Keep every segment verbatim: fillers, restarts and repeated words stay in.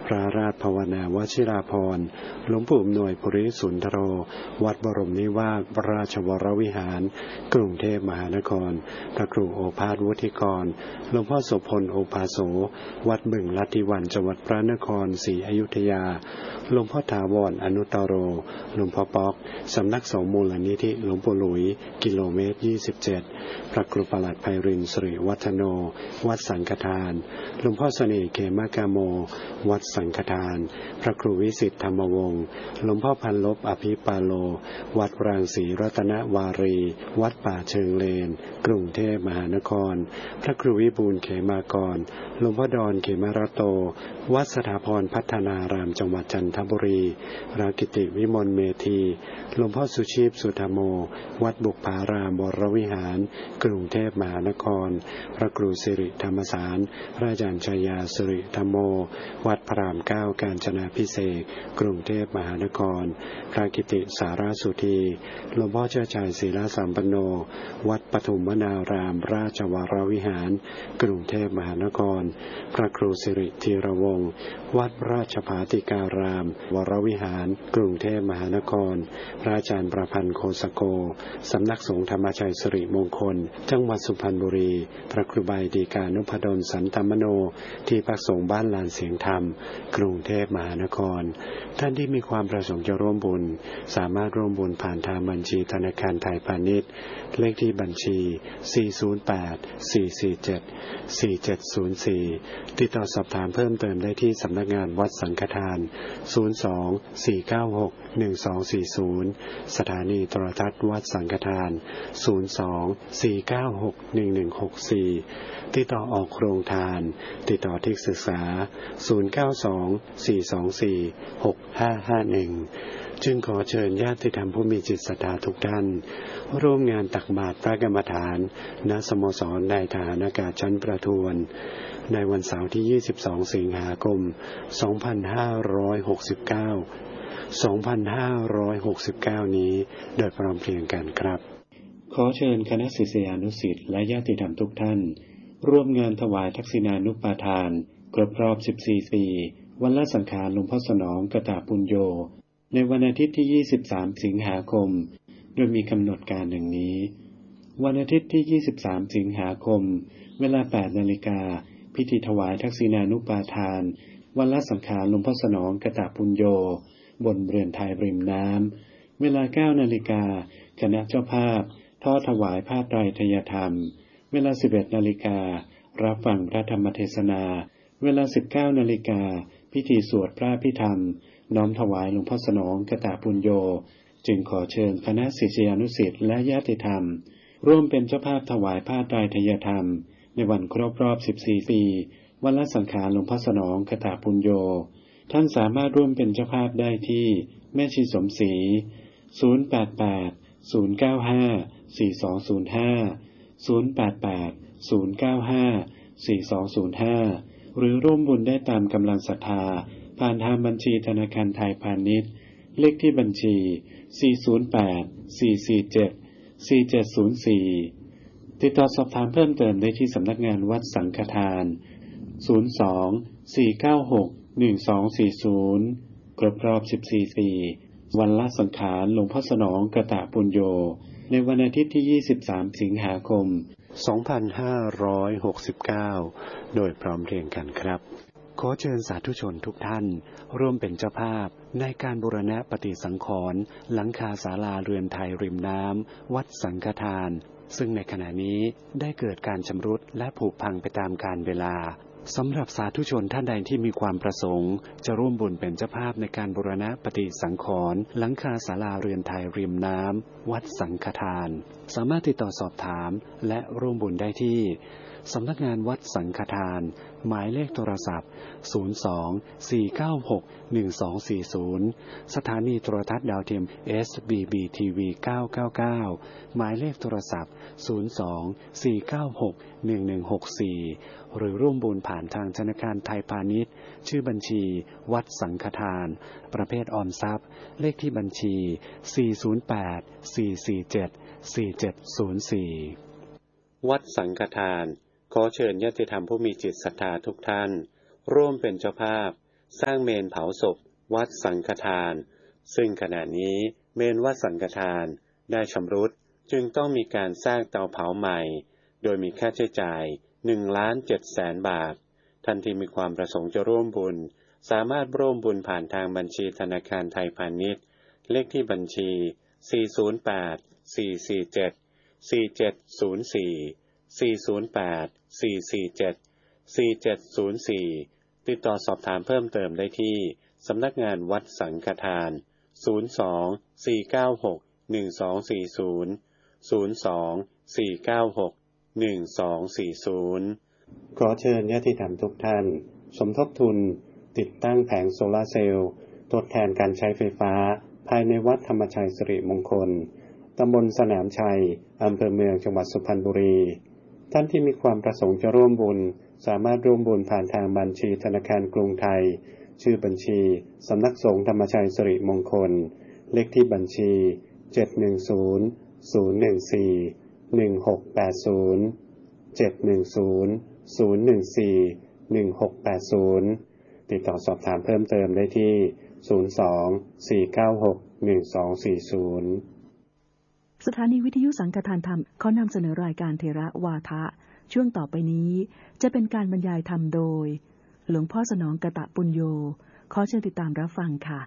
พระราชภาวนาวชิราภรณ์หลวงปู่อำนวยปุริสุนทโรวัดบรมนิวาสราชวรวิหารกรุงเทพมหานครพระครูโอภาสวุฒิกรหลวงพ่อโสพลโอภาโสวัดบึงลัทธิวันจังหวัดพระนครศรีอยุธยาหลวงพ่อถาวรอนุตตโรหลวงพ่อป๊อกสำนักสงฆ์มูลนิธิหลวงปู่หลุยกิโลเมตรยี่สิบเจ็ดพระครูประหลัดไพรินทร์สิริวัฒโนวัดสังฆทานหลวงพ่อเสน่ห์เขมกาโมวัดสังฆทานพระครูวิสิทธิธรรมวงศ์หลวงพ่อพันลบอภิปาโลวัดรังสีรัตนวารีวัดป่าเชิงเลนกรุงเทพมหานครพระครูวิบูลย์เขมากรหลวงพ่อดอนเขมรโตวัดสถาพรพัฒนารามจังหวัดจันทบุรีพระกิติวิมลเมธีหลวงพ่อสุชีพสุธโมวัดบุพารามวรวิหารกรุงเทพมหานครพระครูสิริธรรมสารพระอาจารย์ชยาสิริธรรมโมวัดพระรามเก้ากาญจนาภิเษกกรุงเทพมหานครพระกิติสารสุธีหลวงพ่อเจ้าชายศิลาสัมปันโนวัดปฐุมวนารามราชวรวิหารกรุงเทพมหานครพระครูสิริธีรวงศ์วัดราชภาติการามวรวิหารกรุงเทพมหานครพระอาจารย์ประพันธ์โคสโกสำนักสงฆ์ธรรมชัยสิริมงคลจังหวัดสุพรรณบุรีพระครูใบดีกานุพดลสันตมโนที่พักสงฆ์บ้านลานเสียงธรรมกรุงเทพมหานครท่านที่มีความประสงค์จะร่วมบุญสามารถร่วมบุญผ่านทางบัญชีธนาคารไทยพาณิชย์เลขที่บัญชี สี่ ศูนย์ แปด สี่ สี่ เจ็ด สี่ เจ็ด ศูนย์ สี่ ติดต่อสอบถามเพิ่มเติมได้ที่สำนักงานวัดสังฆทาน ศูนย์ สอง สี่ เก้า หก หนึ่ง สอง สี่ ศูนย์ สถานีโทรทัศน์วัดสังฆทาน ศูนย์ สอง สี่ เก้า หก หนึ่ง หนึ่ง หก สี่ ติดต่อออกโครงทานติดต่อที่ศึกษา ศูนย์ เก้า สอง สี่ สอง สี่ หก ห้า ห้า หนึ่ง จึงขอเชิญญาติธรรมผู้มีจิตศรัทธาทุกท่านร่วมงานตักบาตรพระกรรมฐานณสโมสรนายทหารอากาศชั้นประทวนในวันเสาร์ที่ยี่สิบสองสิงหาคมสองพันห้าร้อยหกสิบเก้า สองพันห้าร้อยหกสิบเก้านี้โดยพร้อมเพรียงกันครับขอเชิญคณะศิษยานุศิษย์และญาติธรรมทุกท่านร่วมงานถวายทักษิณานุปาทานครบรอบสิบสี่ปีวันละสังขารหลวงพ่อสนองกตปุญโญในวันอาทิตย์ที่ยี่สิบสามสิงหาคมโดยมีกำหนดการดังนี้วันอาทิตย์ที่ยี่สิบสามสิงหาคมเวลา แปด นาฬิกาพิธีถวายทักษิณานุปาทานวันละสังขารหลวงพ่อสนองกตปุญโญบนเรือนไทยริมน้ำเวลา เก้า นาฬิกาคณะเจ้าภาพทอดถวายผ้าไตรทยธรรมเวลา สิบเอ็ด นาฬิการับฟังพระธรรมเทศนาเวลา สิบเก้า นาฬิกาพิธีสวดพระพิธรรมน้อมถวายหลวงพ่อสนองกตปุญโญจึงขอเชิญคณะศิษยานุศิษย์และญาติธรรมร่วมเป็นเจ้าภาพถวายผ้าไตรทยธรรมในวันครบรอบสิบสี่ปีวันละสังขารหลวงพ่อสนองกตปุญโญท่านสามารถร่วมเป็นเจ้าภาพได้ที่แม่ชีสมศรีศูนย์ แปด แปด ศูนย์ เก้า ห้า สี่ สอง ศูนย์ ห้า ศูนย์ แปด แปด ศูนย์ เก้า ห้า สี่ สอง ศูนย์ ห้าหรือร่วมบุญได้ตามกำลังศรัทธาผ่านทางบัญชีธนาคารไทยพาณิชย์เลขที่บัญชี สี่ ศูนย์ แปด สี่ สี่ เจ็ด สี่ เจ็ด ศูนย์ สี่ ติดต่อสอบถามเพิ่มเติมได้ที่สำนักงานวัดสังฆทาน ศูนย์ สอง สี่ เก้า หก หนึ่ง สอง สี่ ศูนย์ครบรอบสิบสี่ปีวันละสังขารหลวงพ่อสนองกตปุญโญในวันอาทิตย์ที่ยี่สิบสามสิงหาคมสองพันห้าร้อยหกสิบเก้าโดยพร้อมเพรียงกันครับขอเชิญสาธุชนทุกท่านร่วมเป็นเจ้าภาพในการบูรณะปฏิสังขรณ์หลังคาศาลาเรือนไทยริมน้ำวัดสังฆทานซึ่งในขณะนี้ได้เกิดการชำรุดและผุพังไปตามกาลเวลาสำหรับสาธุชนท่านใดที่มีความประสงค์จะร่วมบุญเป็นเจ้าภาพในการบูรณะปฏิสังขรณ์หลังคาศาลาเรือนไทยริมน้ำวัดสังฆทานสามารถติดต่อสอบถามและร่วมบุญได้ที่สำนักงานวัดสังฆทานหมายเลขโทรศัพท์ศูนย์ สอง สี่ เก้า หก หนึ่ง สอง สี่ ศูนย์สถานีโทรทัศน์ดาวเทียม เอส บี บี ที วี เก้า เก้า เก้าหมายเลขโทรศัพท์ศูนย์ สอง สี่ เก้า หก หนึ่ง หนึ่ง หก สี่หรือร่วมบุญผ่านทางธนาคารไทยพาณิชย์ชื่อบัญชีวัดสังฆทานประเภทออมทรัพย์เลขที่บัญชี สี่ ศูนย์ แปด สี่ สี่ เจ็ด สี่ เจ็ด ศูนย์ สี่วัดสังฆทานขอเชิญญาติธรรมผู้มีจิตศรัทธาทุกท่านร่วมเป็นเจ้าภาพสร้างเมนเผาศพวัดสังฆทานซึ่งขณะนี้เมนวัดสังฆทานได้ชำรุดจึงต้องมีการสร้างเตาเผาใหม่โดยมีค่าใช้จ่ายหนึ่งล้านเจ็ดแสนบาทท่านที่มีความประสงค์จะร่วมบุญสามารถร่วมบุญผ่านทางบัญชีธนาคารไทยพาณิชย์เลขที่บัญชีสี่ ศูนย์ แปด สี่ สี่ เจ็ด สี่ เจ็ด ศูนย์ สี่ สี่ ศูนย์ แปด สี่ สี่ เจ็ด สี่ เจ็ด ศูนย์ สี่ติดต่อสอบถามเพิ่มเติมได้ที่สำนักงานวัดสังฆทานศูนย์ สอง สี่ เก้า หก หนึ่ง สอง สี่ ศูนย์ ศูนย์ สอง สี่ เก้า หก หนึ่ง สอง สี่ ศูนย์ขอเชิญญาติธรรมทุกท่านสมทบทุนติดตั้งแผงโซลาร์เซลล์ทดแทนการใช้ไฟฟ้าภายในวัดธรรมชัยสิริมงคลตำบลสนามชัยอำเภอเมืองจังหวัดสุพรรณบุรีท่านที่มีความประสงค์จะร่วมบุญสามารถร่วมบุญผ่านทางบัญชีธนาคารกรุงไทยชื่อบัญชีสำนักสงฆ์ธรรมชัยสิริมงคลเลขที่บัญชีเจ็ด หนึ่ง ศูนย์ ศูนย์ หนึ่ง สี่ หนึ่ง หก แปด ศูนย์ เจ็ด หนึ่ง ศูนย์ ศูนย์ หนึ่ง สี่ หนึ่ง หก แปด ศูนย์ติดต่อสอบถามเพิ่มเติมได้ที่ศูนย์ สอง สี่ เก้า หก หนึ่ง สอง สี่ ศูนย์สถานีวิทยุสังฆทานธรรมขอนำเสนอรายการเถระวาทะช่วงต่อไปนี้จะเป็นการบรรยายธรรมโดยหลวงพ่อสนองกตปุญโญขอเชิญติดตามรับฟังค่ะ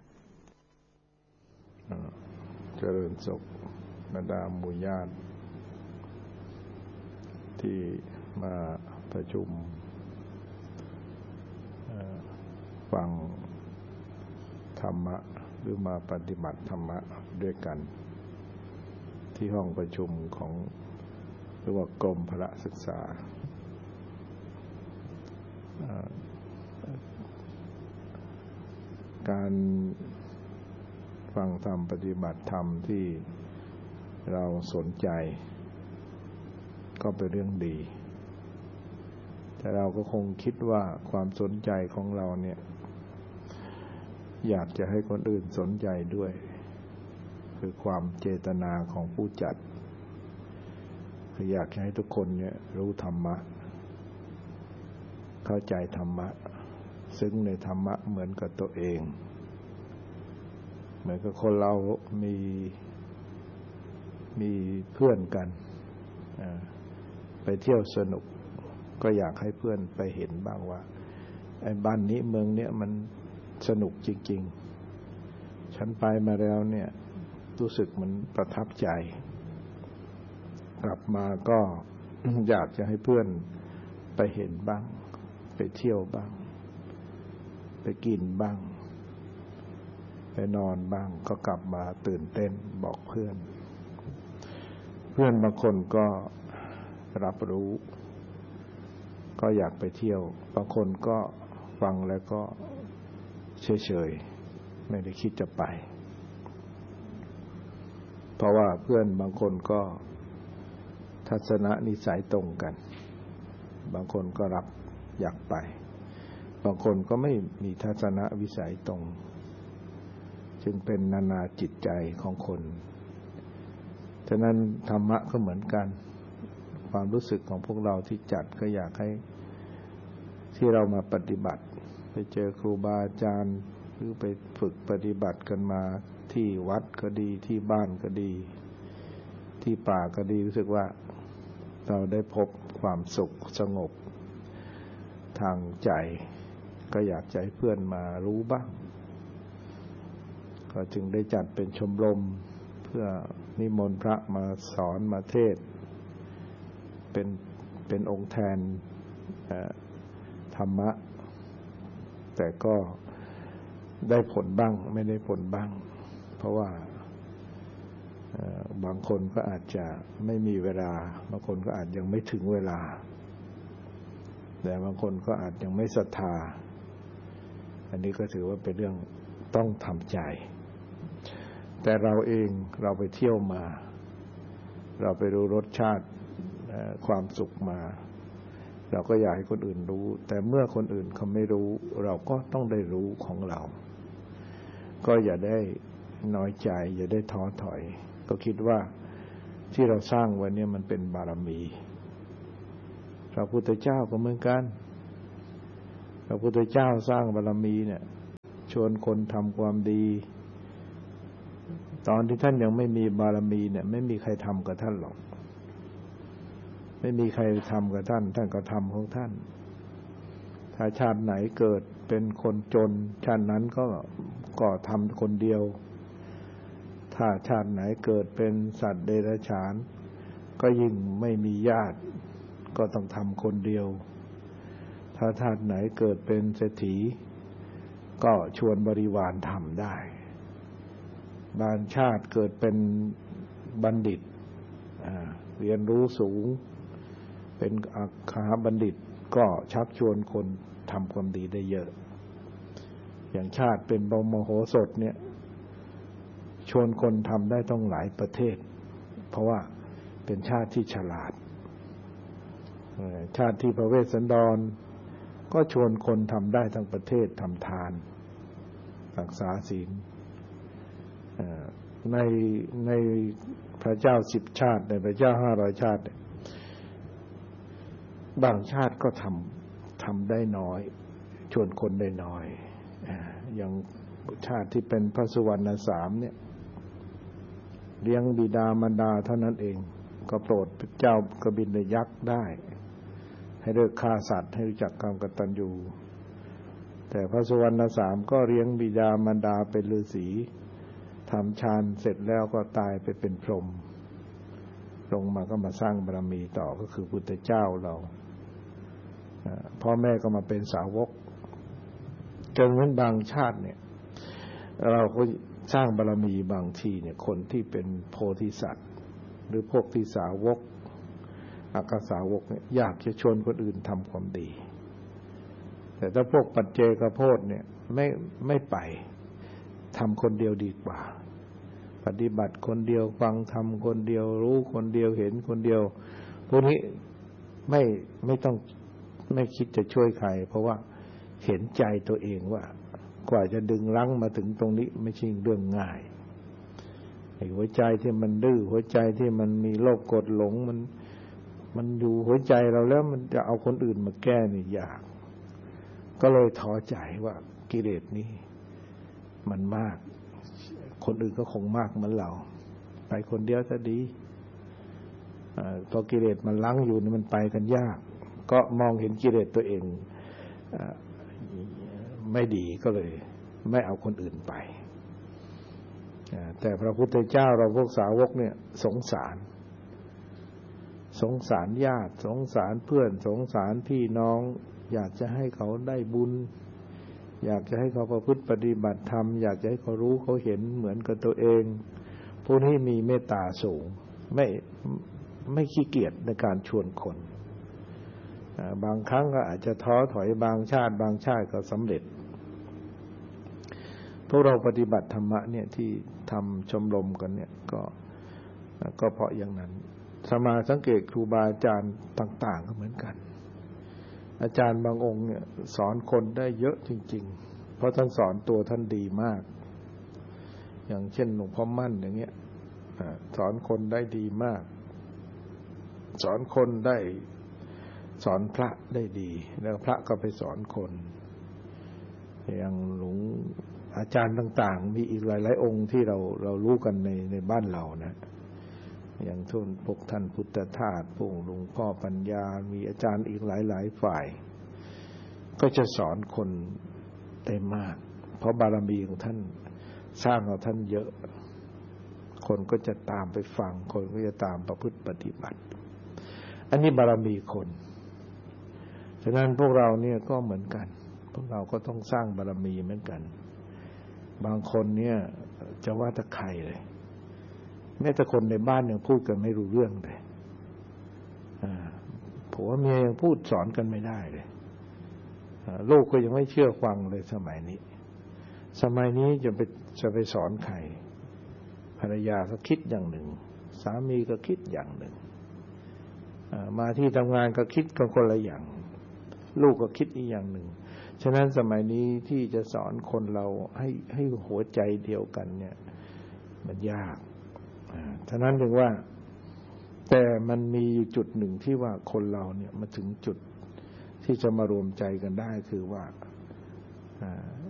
เจริญสุขบรรดาหมู่ญาติที่มาประชุมฟังธรรมะหรือมาปฏิบัติธรรมะด้วยกันที่ห้องประชุมของหรือว่ากรมพระศึกษาการฟังธรรมปฏิบัติธรรมที่เราสนใจก็เป็นเรื่องดีแต่เราก็คงคิดว่าความสนใจของเราเนี่ยอยากจะให้คนอื่นสนใจด้วยคือความเจตนาของผู้จัดคืออยากให้ทุกคนเนี่ยรู้ธรรมะเข้าใจธรรมะซึ่งในธรรมะเหมือนกับตัวเองเหมือนกับคนเรามีมีเพื่อนกันไปเที่ยวสนุกก็อยากให้เพื่อนไปเห็นบ้างว่าไอ้บ้านนี้เมืองเนี้ยมันสนุกจริงๆฉันไปมาแล้วเนี่ยรู้สึกมันประทับใจกลับมาก็ อยากจะให้เพื่อนไปเห็นบ้างไปเที่ยวบ้างไปกินบ้างไปนอนบ้างก็กลับมาตื่นเต้นบอกเพื่อนเพื่อนบางคนก็รับรู้ก็อยากไปเที่ยวบางคนก็ฟังแล้วก็เฉยๆไม่ได้คิดจะไปเพราะว่าเพื่อนบางคนก็ทัศนนิสัยตรงกันบางคนก็รับอยากไปบางคนก็ไม่มีทัศนวิสัยตรงจึงเป็นนานาจิตใจของคนฉะนั้นธรรมะก็เหมือนกันความรู้สึกของพวกเราที่จัดก็อยากให้ที่เรามาปฏิบัติไปเจอครูบาอาจารย์หรือไปฝึกปฏิบัติกันมาที่วัดก็ดีที่บ้านก็ดีที่ป่าก็ดีรู้สึกว่าเราได้พบความสุขสงบทางใจก็อยากจะให้เพื่อนมารู้บ้างก็จึงได้จัดเป็นชมรมเพื่อนิมนต์พระมาสอนมาเทศน์เป็นเป็นองค์แทนธรรมะแต่ก็ได้ผลบ้างไม่ได้ผลบ้างเพราะว่าบางคนก็อาจจะไม่มีเวลาบางคนก็อาจยังไม่ถึงเวลาแต่บางคนก็อาจยังไม่ศรัทธาอันนี้ก็ถือว่าเป็นเรื่องต้องทำใจแต่เราเองเราไปเที่ยวมาเราไปรู้รสชาติความสุขมาเราก็อยากให้คนอื่นรู้แต่เมื่อคนอื่นเขาไม่รู้เราก็ต้องได้รู้ของเราก็อย่าได้น้อยใจอย่าได้ท้อถอยก็คิดว่าที่เราสร้างไว้เนี่ยมันเป็นบารมีพระพุทธเจ้าก็เหมือนกันพระพุทธเจ้าสร้างบารมีเนี่ยชวนคนทำความดีตอนที่ท่านยังไม่มีบารมีเนี่ยไม่มีใครทำกับท่านหรอกไม่มีใครทำกับท่านท่านก็ทำของท่านถ้าชาติไหนเกิดเป็นคนจนชาตินั้นก็ก็ทำคนเดียวถ้าชาติไหนเกิดเป็นสัตว์เดรัจฉานก็ยิ่งไม่มีญาติก็ต้องทำคนเดียวถ้าชาติไหนเกิดเป็นเศรษฐีก็ชวนบริวารทำได้บางชาติเกิดเป็นบัณฑิตเรียนรู้สูงเป็นอัคคบัณฑิตก็ชักชวนคนทำความดีได้เยอะอย่างชาติเป็นบรมโหสถเนี่ยชวนคนทำได้ต้องหลายประเทศเพราะว่าเป็นชาติที่ฉลาดชาติที่พระเวสสันดรก็ชวนคนทำได้ทั้งประเทศทำทานรักษาศีลในในพระเจ้าสิบชาติในพระเจ้าห้าร้อยชาติบางชาติก็ทำทำได้น้อยชวนคนได้น้อยอย่างชาติที่เป็นพระสุวรรณสามเนี่ยเลี้ยงบิดามารดาเท่านั้นเองก็โปรดพระเจ้ากบิลยักษ์ได้ให้เลิกฆ่าสัตว์ให้รู้จักความกตัญญูแต่พระสุวรรณสามก็เลี้ยงบิดามารดาเป็นฤาษีทำฌานเสร็จแล้วก็ตายไปเป็นพรหมลงมาก็มาสร้างบารมีต่อก็คือพุทธเจ้าเราพ่อแม่ก็มาเป็นสาวกจนเหมือนบางชาติเนี่ยเราก็สร้างบารมีบางทีเนี่ยคนที่เป็นโพธิสัตว์หรือพวกที่สาวกอัครสาวกเนี่ยอยากจะชวนคนอื่นทำความดีแต่ถ้าพวกปัจเจกโพธิเนี่ยไม่ไม่ไปทำคนเดียวดีกว่าปฏิบัติคนเดียวฟังทำคนเดียวรู้คนเดียวเห็นคนเดียวพวกนี้ไม่ไม่ต้องไม่คิดจะช่วยใครเพราะว่าเห็นใจตัวเองว่ากว่าจะดึงรั้งมาถึงตรงนี้ไม่ใช่เรื่องง่ายหัวใจที่มันดื้อหัวใจที่มันมีโลภโกรธหลงมันมันอยู่หัวใจเราแล้วมันจะเอาคนอื่นมาแก้นี่ยากก็เลยท้อใจว่ากิเลสนี้มันมากคนอื่นก็คงมากเหมือนเราไปคนเดียวจะดีพอกิเลสมันลังอยู่นี่มันไปกันยากก็มองเห็นกิเลสตัวเองไม่ดีก็เลยไม่เอาคนอื่นไปแต่พระพุทธเจ้าเราพวกสาวกเนี่ยสงสารสงสารญาติสงสารเพื่อนสงสารพี่น้องอยากจะให้เขาได้บุญอยากจะให้เขาประพฤติปฏิบัติธรรมอยากจะให้เขารู้เขาเห็นเหมือนกับตัวเองผู้ที่มีเมตตาสูงไม่ไม่ขี้เกียจในการชวนคนบางครั้งก็อาจจะท้อถอยบางชาติบางชาติก็สำเร็จพวกเราปฏิบัติธรรมะเนี่ยที่ทำชมรมกันเนี่ยก็ก็เพราะอย่างนั้นสมาสังเกตครูบาอาจารย์ต่างๆก็เหมือนกันอาจารย์บางองค์เนี่ยสอนคนได้เยอะจริงๆเพราะท่านสอนตัวท่านดีมากอย่างเช่นหลวงพ่อมั่นอย่างเงี้ยสอนคนได้ดีมากสอนคนได้สอนพระได้ดีแล้วพระก็ไปสอนคนอย่างหลวงอาจารย์ต่างๆมีอีกหลายๆองค์ที่เราเรารู้กันในในบ้านเรานะอย่างทุนพวกท่านพุทธทาสพวกหลวงพ่อปัญญามีอาจารย์อีกหลายๆฝ่ายก็จะสอนคนได้มากเพราะบารมีของท่านสร้างเอาท่านเยอะคนก็จะตามไปฟังคนก็จะตามประพฤติปฏิบัติอันนี้บารมีคนฉะนั้นพวกเราเนี่ยก็เหมือนกันพวกเราก็ต้องสร้างบารมีเหมือนกันบางคนเนี่ยจะว่าแต่ใครเลยแม้แต่คนในบ้านยังพูดกันไม่รู้เรื่องเลยผัวเมียยังพูดสอนกันไม่ได้เลยลูกก็ยังไม่เชื่อฟังเลยสมัยนี้สมัยนี้จะไปจะไปสอนใครภรรยาก็คิดอย่างหนึ่งสามีก็คิดอย่างหนึ่งมาที่ทำงานก็คิดกันคนละอย่างลูกก็คิดอีกอย่างหนึ่งฉะนั้นสมัยนี้ที่จะสอนคนเราให้ให้หัวใจเดียวกันเนี่ยมันยากฉะนั้นถึงว่าแต่มันมีอยู่จุดหนึ่งที่ว่าคนเราเนี่ยมาถึงจุดที่จะมารวมใจกันได้คือว่า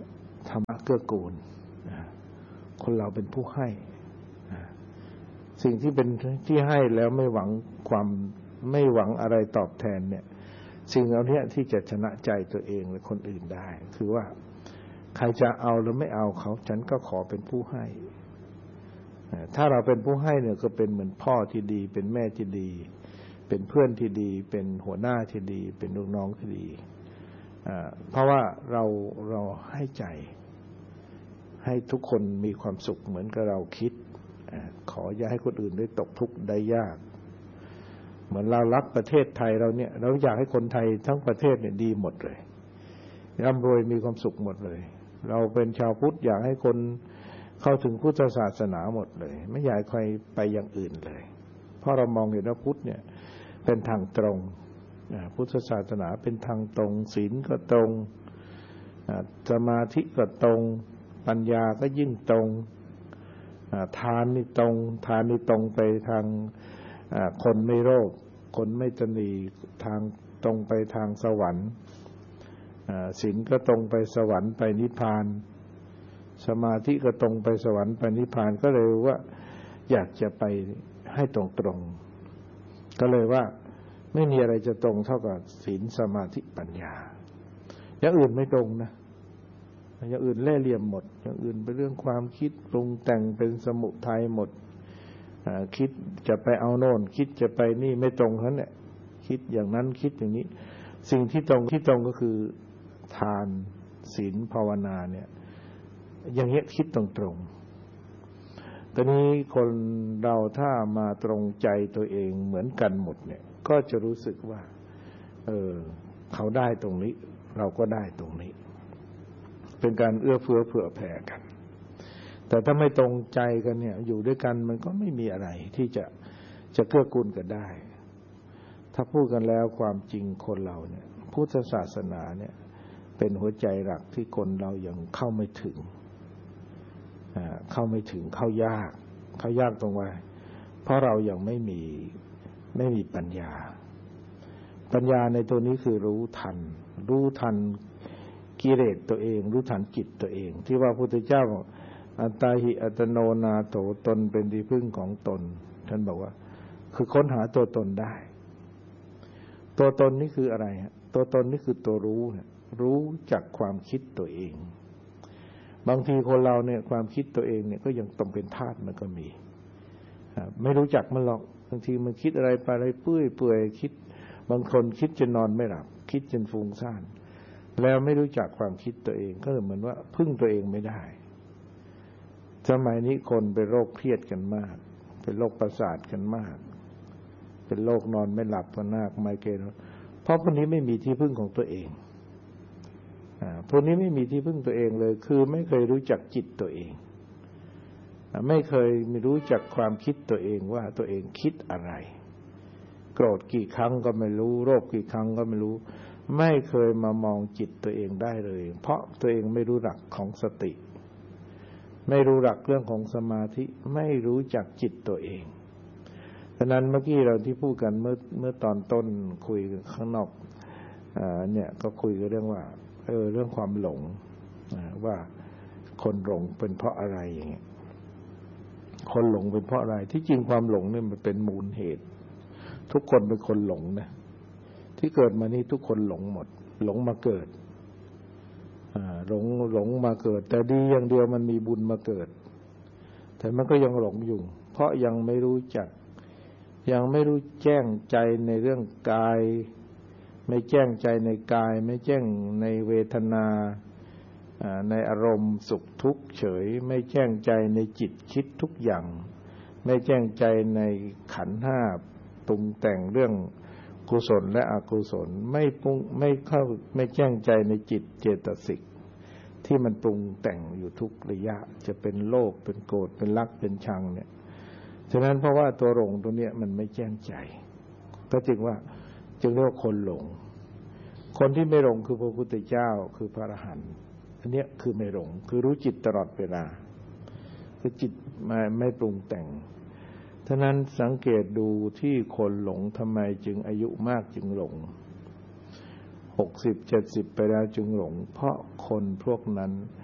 ธรรมะเกื้อกูลคนเราเป็นผู้ให้สิ่งที่เป็นที่ให้แล้วไม่หวังความไม่หวังอะไรตอบแทนเนี่ยสิ่งเหล่านี้ที่จะชนะใจตัวเองและคนอื่นได้คือว่าใครจะเอาหรือไม่เอาเขาฉันก็ขอเป็นผู้ให้ถ้าเราเป็นผู้ให้เนี่ยก็เป็นเหมือนพ่อที่ดีเป็นแม่ที่ดีเป็นเพื่อนที่ดีเป็นหัวหน้าที่ดีเป็นลูกน้องที่ดีเพราะว่าเราเราให้ใจให้ทุกคนมีความสุขเหมือนกับเราคิดขออย่าให้คนอื่นได้ตกทุกข์ได้ยากเหมือนเรารักประเทศไทยเราเนี่ยเราอยากให้คนไทยทั้งประเทศเนี่ยดีหมดเลยร่ำรวยมีความสุขหมดเลยเราเป็นชาวพุทธอยากให้คนเข้าถึงพุทธศาสนาหมดเลยไม่อยากใครไปอย่างอื่นเลยเพราะเรามองเห็นว่าพุทธเนี่ยเป็นทางตรงพุทธศาสนาเป็นทางตรงศีลก็ตรงสมาธิก็ตรงปัญญาก็ยิ่งตรงทานนี่ตรงทานนี่ตรงไปทางคนไม่โลภคนไม่ตนีทางตรงไปทางสวรรค์ศีลก็ตรงไปสวรรค์ไปนิพพานสมาธิก็ตรงไปสวรรค์ไปนิพพานก็เลยว่าอยากจะไปให้ตรงตรงก็เลยว่าไม่มีอะไรจะตรงเท่ากับศีลสมาธิปัญญาอย่างอื่นไม่ตรงนะอย่างอื่นเล่ห์เหลี่ยมหมดอย่างอื่นเป็นเรื่องความคิดปรุงแต่งเป็นสมุทัยหมดคิดจะไปเอาโน่นคิดจะไปนี่ไม่ตรงนั้นแหละคิดอย่างนั้นคิดอย่างนี้สิ่งที่ตรงที่ตรงก็คือทานศีลภาวนาเนี่ยอย่างเงี้ยคิดตรงๆตอนนี้คนเราถ้ามาตรงใจตัวเองเหมือนกันหมดเนี่ยก็จะรู้สึกว่าเออเขาได้ตรงนี้เราก็ได้ตรงนี้เป็นการเอื้อเฟื้อเผื่อแผ่กันแต่ถ้าไม่ตรงใจกันเนี่ยอยู่ด้วยกันมันก็ไม่มีอะไรที่จะจะเกื้อกูลกันได้ถ้าพูดกันแล้วความจริงคนเราเนี่ยพุทธศาสนาเนี่ยเป็นหัวใจหลักที่คนเรายังเข้าไม่ถึงเข้าไม่ถึงเข้ายากเข้ายากตรงว่าเพราะเรายังไม่มีไม่มีปัญญาปัญญาในตัวนี้คือรู้ทันรู้ทันกิเลสตัวเองรู้ทันจิตตัวเองที่ว่าพระพุทธเจ้าอัตตาหิอัตโนนาโถตนเป็นที่พึ่งของตนท่านบอกว่าคือค้นหาตัวตนได้ตัวตนนี่คืออะไรฮะตัวตนนี่คือตัวรู้รู้จักความคิดตัวเองบางทีคนเราเนี่ยความคิดตัวเองเนี่ยก็ยังต้องเป็นทาสมันก็มีไม่รู้จักมันหรอกบางทีมันคิดอะไรไปอะไรเปื่อยเปื่อยคิดบางคนคิดจนนอนไม่หลับคิดจนฟุ้งซ่านแล้วไม่รู้จักความคิดตัวเองก็เหมือนว่าพึ่งตัวเองไม่ได้สมัยนี้คนเป็นโรคเครียดกันมากเป็นโรคประสาทกันมากเป็นโรคนอนไม่หลับกันมากไมเกรนเพราะพวกนี้ไม่มีที่พึ่งของตัวเองอ่าพวกนี้ไม่มีที่พึ่งตัวเองเลยคือไม่เคยรู้จักจิตตัวเองไม่เคยไม่รู้จักความคิดตัวเองว่าตัวเองคิดอะไรโกรธกี่ครั้งก็ไม่รู้โลภกี่ครั้งก็ไม่รู้ไม่เคยมามองจิตตัวเองได้เลยเพราะตัวเองไม่รู้หลักของสติไม่รู้หลักเรื่องของสมาธิไม่รู้จักจิตตัวเองฉะนั้นเมื่อกี้เราที่พูดกันเมื่อเมื่อตอนต้นคุยข้างนอกอ่าเนี่ยก็คุยกันเรื่องว่าเออเรื่องความหลงว่าคนหลงเป็นเพราะอะไรอย่างเงี้ยคนหลงเป็นเพราะอะไรที่จริงความหลงเนี่ยมันเป็นมูลเหตุทุกคนเป็นคนหลงนะที่เกิดมานี่ทุกคนหลงหมดหลงมาเกิดอ่าหลงหลงมาเกิดแต่ดีอย่างเดียวมันมีบุญมาเกิดแต่มันก็ยังหลงอยู่เพราะยังไม่รู้จักยังไม่รู้แจ้งใจในเรื่องกายไม่แจ้งใจในกายไม่แจ้งในเวทนาในอารมณ์สุขทุกข์เฉยไม่แจ้งใจในจิตคิดทุกอย่างไม่แจ้งใจในขันธ์ห้าปรุงแต่งเรื่องกุศลและอกุศลไม่ปรุงไม่เข้าไม่แจ้งใจในจิตเจตสิกที่มันปรุงแต่งอยู่ทุกระยะจะเป็นโลภเป็นโกรธเป็นรักเป็นชังเนี่ยฉะนั้นเพราะว่าตัวหลงตัวเนี้ยมันไม่แจ้งใจก็จึงว่าจึงเรียกว่าคนหลงคนที่ไม่หลงคือพระพุทธเจ้าคือพระอรหันต์อันเนี้ยคือไม่หลงคือรู้จิตตลอดเวลาคือจิตไม่ไม่ปรุงแต่งฉะนั้นสังเกตดูที่คนหลงทำไมจึงอายุมากจึงหลงหกสิบเจ็ดสิบไปแล้วจึงหลงเพราะคนพวกนั้น